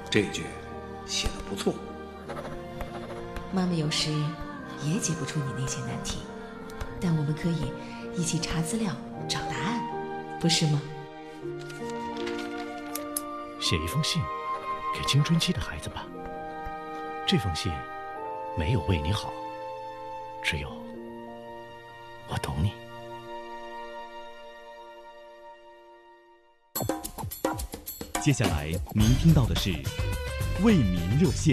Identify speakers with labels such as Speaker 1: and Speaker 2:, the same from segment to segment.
Speaker 1: 这句写得不错。
Speaker 2: 妈妈有时也解不出你那些难题，但我们可以一起查资料找答案，不是吗？
Speaker 3: 写一封信给青春期的孩子吧，这封信没有为你好，只有我懂你。
Speaker 4: 接下来您听到的是为民热线。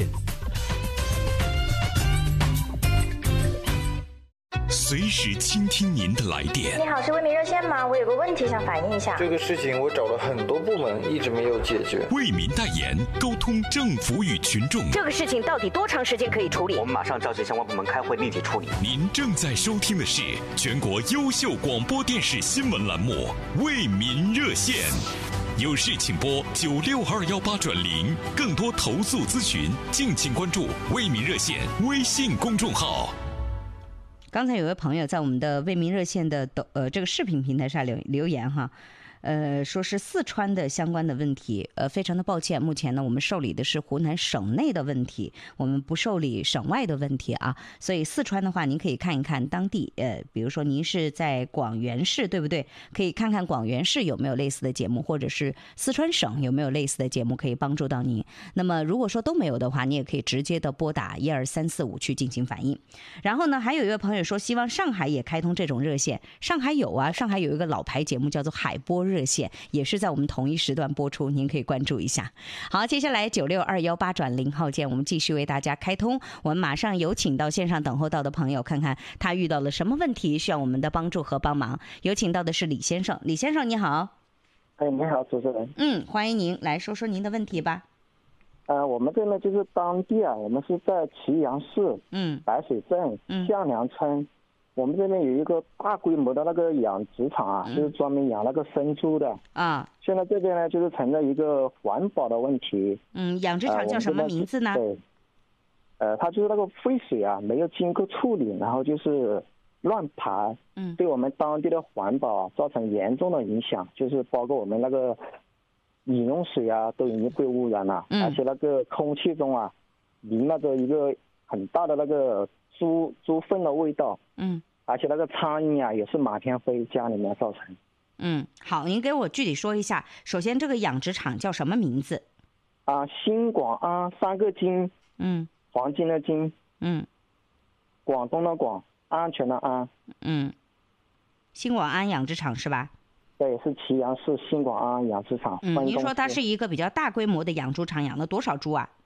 Speaker 5: 随时倾听您的来电。
Speaker 6: 你好，是为民热线吗？我有个问题想反映一下。
Speaker 7: 这个事情我找了很多部门，一直没有解决。
Speaker 5: 为民代言，沟通政府与群众。
Speaker 6: 这个事情到底多长时间可以处理？
Speaker 8: 我们马上召集相关部门开会，立即处理。
Speaker 5: 您正在收听的是全国优秀广播电视新闻栏目《为民热线》，有事请拨96218转0，更多投诉咨询，敬请关注为民热线微信公众号。
Speaker 9: 刚才有位朋友在我们的为民热线的这个视频平台上留言哈，说是四川的相关的问题，非常的抱歉，目前呢我们受理的是湖南省内的问题，我们不受理省外的问题啊，所以四川的话您可以看一看当地，比如说您是在广元市对不对？可以看看广元市有没有类似的节目，或者是四川省有没有类似的节目可以帮助到您。那么如果说都没有的话，你也可以直接的拨打12345去进行反映。然后呢，还有一位朋友说希望上海也开通这种热线，上海有啊，上海有一个老牌节目叫做海波热线，也是在我们同一时段播出，您可以关注一下。好，接下来96218转0号键，我们继续为大家开通。我们马上有请到线上等候到的朋友，看看他遇到了什么问题需要我们的帮助和帮忙。有请到的是李先生，李先生你好。
Speaker 10: 你好，主持人。
Speaker 9: 欢迎您来说说您的问题吧。
Speaker 10: 我们这呢就是当地啊，我们是在祁阳市白水镇向梁村。我们这边有一个大规模的那个养殖场啊，就是专门养那个生猪的啊。现在这边呢，就是存在一个环保的问题。
Speaker 9: 养殖场叫什么名字呢？
Speaker 10: 对，它就是那个废水啊，没有经过处理，然后就是乱排，对我们当地的环保造成严重的影响，就是包括我们那个饮用水啊，都已经被污染了，而且那个空气中啊，弥漫着一个很大的那个猪粪的味道。而且那个苍蝇啊也是满天飞，家里面造成。
Speaker 9: 好，您给我具体说一下。首先，这个养殖场叫什么名字？
Speaker 10: 新广安3个金，黄金的金，广东的广，安全的安。
Speaker 9: 新广安养殖场是吧？
Speaker 10: 对，是祁阳市新广安养殖场。
Speaker 9: 您说它是一个比较大规模的养猪场，养了多少猪啊？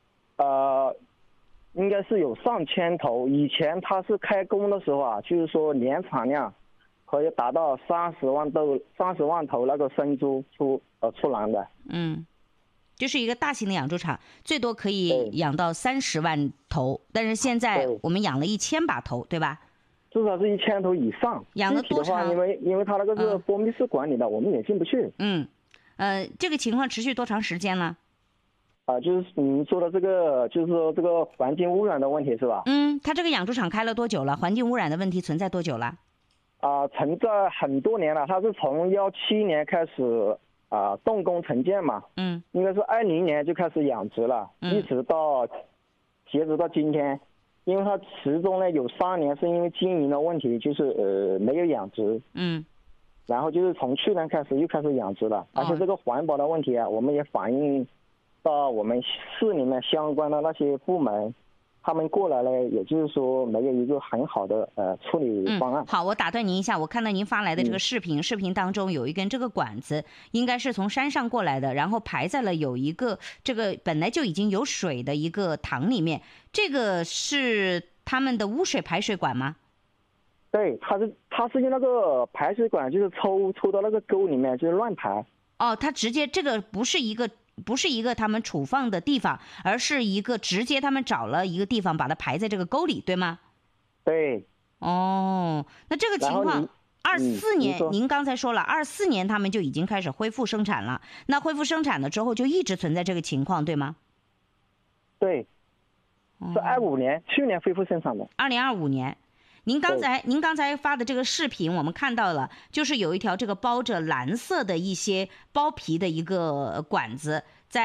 Speaker 10: 应该是有上千头。以前它是开工的时候啊，就是说年产量可以达到30万头那个生猪出栏的。
Speaker 9: 就是一个大型的养猪场，最多可以养到30万头，但是现在我们养了1000把头，对吧？
Speaker 10: 至少是1000头以上。
Speaker 9: 养了多长？
Speaker 10: 因为它那个是封闭式管理的，我们也进不去。
Speaker 9: 这个情况持续多长时间了？
Speaker 10: 就是你说的这个，就是说这个环境污染的问题是吧？
Speaker 9: 它这个养猪场开了多久了？环境污染的问题存在多久了？
Speaker 10: 存在很多年了。它是从17年开始动工承建嘛。应该是20年就开始养殖了，一直到截止到今天。因为它其中呢有3年是因为经营的问题，就是没有养殖。然后就是从去年开始又开始养殖了，而且这个环保的问题啊，我们也反映到我们市里面相关的那些部门，他们过来了，也就是说没有一个很好的处理方案。
Speaker 9: 好，我打断您一下，我看到您发来的这个视频，视频当中有一根这个管子，应该是从山上过来的，然后排在了有一个这个本来就已经有水的一个塘里面，这个是他们的污水排水管吗？
Speaker 10: 对，它是用那个排水管，就是抽到那个沟里面，就是乱排。
Speaker 9: 它直接这个不是一个他们储放的地方，而是一个直接他们找了一个地方把它排在这个沟里，对吗？
Speaker 10: 对。
Speaker 9: 那这个情况24年，您刚才说了24年他们就已经开始恢复生产了，那恢复生产了之后就一直存在这个情况，对吗？
Speaker 10: 对，是25年，去年恢复生产的。
Speaker 9: 2025年。您刚才发的这个视频我们看到了，就是有一条这个包着蓝色的一些包皮的一个管子，